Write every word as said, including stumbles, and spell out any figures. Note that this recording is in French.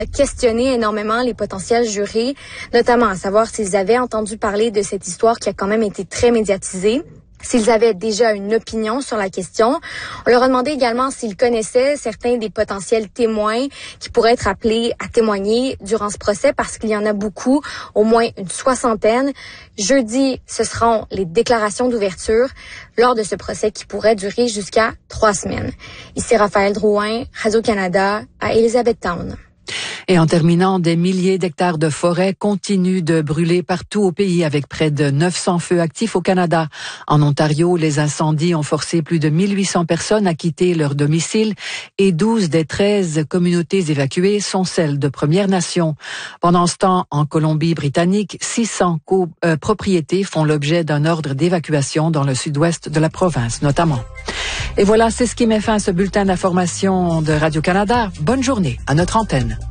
questionné énormément les potentiels jurés, notamment à savoir s'ils avaient entendu parler de cette histoire qui a quand même été très médiatisée, s'ils avaient déjà une opinion sur la question. On leur a demandé également s'ils connaissaient certains des potentiels témoins qui pourraient être appelés à témoigner durant ce procès, parce qu'il y en a beaucoup, au moins une soixantaine. Jeudi, ce seront les déclarations d'ouverture lors de ce procès qui pourrait durer jusqu'à trois semaines. Ici Raphaël Drouin, Radio-Canada, à Elizabethtown. Et en terminant, des milliers d'hectares de forêt continuent de brûler partout au pays, avec près de neuf cents feux actifs au Canada. En Ontario, les incendies ont forcé plus de mille huit cents personnes à quitter leur domicile et douze des treize communautés évacuées sont celles de Premières Nations. Pendant ce temps, en Colombie-Britannique, six cents co- euh, propriétés font l'objet d'un ordre d'évacuation dans le sud-ouest de la province notamment. Et voilà, c'est ce qui met fin à ce bulletin d'information de Radio-Canada. Bonne journée à notre antenne.